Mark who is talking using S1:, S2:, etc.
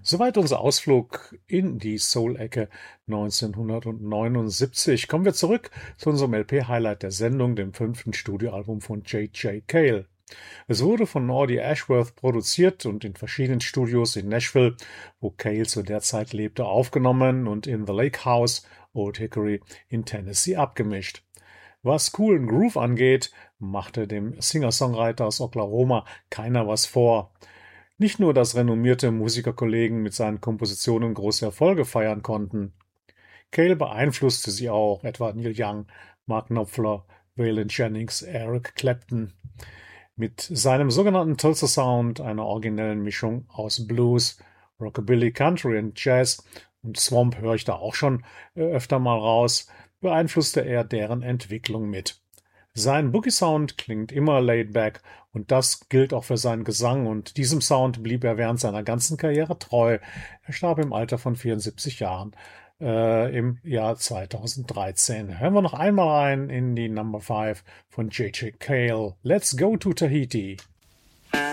S1: Soweit unser Ausflug in die Soul-Ecke 1979. Kommen wir zurück zu unserem LP-Highlight der Sendung, dem 5. Studioalbum von J.J. Cale. Es wurde von Audie Ashworth produziert und in verschiedenen Studios in Nashville, wo Cale zu der Zeit lebte, aufgenommen und in The Lake House, Old Hickory in Tennessee abgemischt. Was coolen Groove angeht, machte dem Singer-Songwriter aus Oklahoma keiner was vor. Nicht nur, dass renommierte Musikerkollegen mit seinen Kompositionen große Erfolge feiern konnten. Cale beeinflusste sie auch, etwa Neil Young, Mark Knopfler, Waylon Jennings, Eric Clapton. Mit seinem sogenannten Tulsa Sound, einer originellen Mischung aus Blues, Rockabilly, Country und Jazz, und Swamp höre ich da auch schon öfter mal raus, beeinflusste er deren Entwicklung mit. Sein Boogie-Sound klingt immer laid back und das gilt auch für seinen Gesang und diesem Sound blieb er während seiner ganzen Karriere treu. Er starb im Alter von 74 Jahren im Jahr 2013. Hören wir noch einmal rein in die Number 5 von J.J. Cale. Let's go to Tahiti.